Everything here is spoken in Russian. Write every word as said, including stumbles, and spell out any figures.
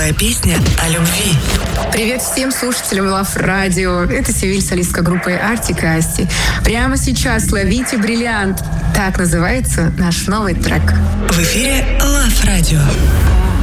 Новая песня о любви. Привет всем слушателям Love Radio. Это Севиль, солистка группы Артик и Асти. Прямо сейчас ловите бриллиант. Так называется наш новый трек. В эфире Love Radio.